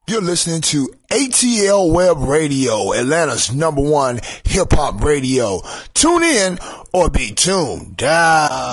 You're listening to ATL Web Radio, Atlanta's #1 hip-hop radio. Tune in or be tuned out.